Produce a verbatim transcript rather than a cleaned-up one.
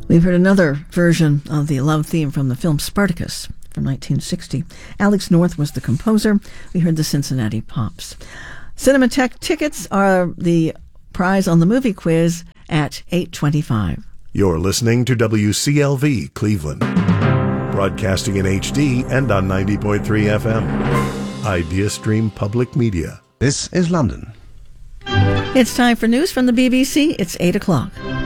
We've heard another version of the love theme from the film Spartacus from nineteen sixty. Alex North was the composer. We heard the Cincinnati Pops. Cinematheque tickets are the prize on the movie quiz at eight twenty-five. You're listening to W C L V Cleveland, broadcasting in H D and on ninety point three F M. IdeaStream Public Media. This is London. It's time for news from the B B C. It's eight o'clock.